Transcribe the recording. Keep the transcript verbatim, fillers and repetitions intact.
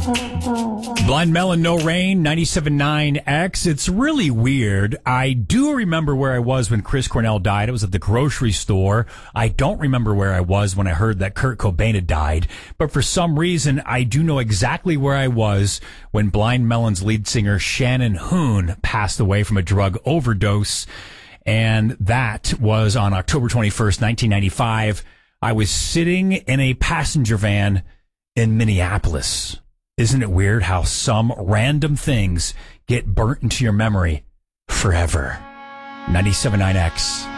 Blind Melon, No Rain, ninety-seven point nine X. It's really weird. I do remember where I was when Chris Cornell died. It was at the grocery store. I don't remember where I was when I heard that Kurt Cobain had died. But for some reason, I do know exactly where I was when Blind Melon's lead singer Shannon Hoon passed away from a drug overdose. And that was on October twenty-first, nineteen ninety-five. I was sitting in a passenger van in Minneapolis. Isn't it weird how some random things get burnt into your memory forever? ninety-seven point nine X.